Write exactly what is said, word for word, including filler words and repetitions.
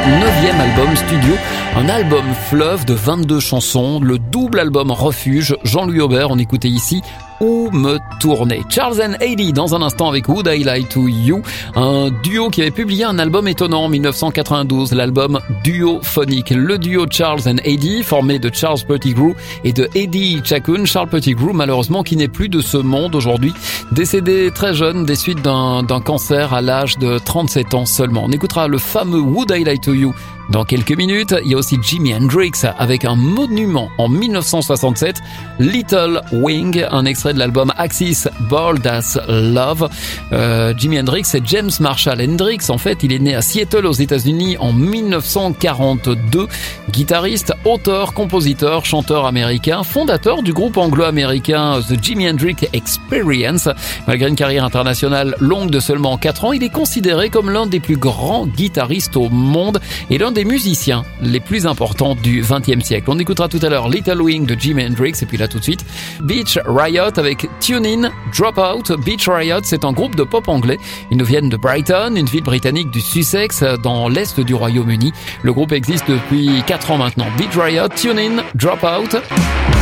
neuvième album studio, un album fleuve de vingt-deux chansons, le double album Refuge, Jean-Louis Aubert, on écoutait ici Où me tourner. Charles and Eddie dans un instant avec Would I Lie to You, un duo qui avait publié un album étonnant en dix-neuf cent quatre-vingt-douze, l'album Duophonique. Le duo Charles and Eddie, formé de Charles Pettigrew et de Eddie Chacun. Charles Pettigrew, malheureusement, qui n'est plus de ce monde aujourd'hui, décédé très jeune des suites d'un, d'un cancer à l'âge de trente-sept ans seulement. On écoutera le fameux Would I Lie to You dans quelques minutes. Il y a aussi Jimi Hendrix avec un monument en dix-neuf cent soixante-sept, Little Wing, un extrait de l'album Axis Bold as Love. Euh, Jimi Hendrix, c'est James Marshall Hendrix. En fait, il est né à Seattle aux États-Unis en dix-neuf cent quarante-deux. Guitariste, auteur, compositeur, chanteur américain, fondateur du groupe anglo-américain The Jimi Hendrix Experience. Malgré une carrière internationale longue de seulement quatre ans, il est considéré comme l'un des plus grands guitaristes au monde et l'un des musiciens les plus importants du vingtième siècle. On écoutera tout à l'heure Little Wing de Jimi Hendrix et puis là tout de suite Beach Riot avec Tune In, Drop Out. Beach Riot, c'est un groupe de pop anglais. Ils nous viennent de Brighton, une ville britannique du Sussex dans l'est du Royaume-Uni. Le groupe existe depuis quatre ans maintenant. Beach Riot, Tune In, Drop Out.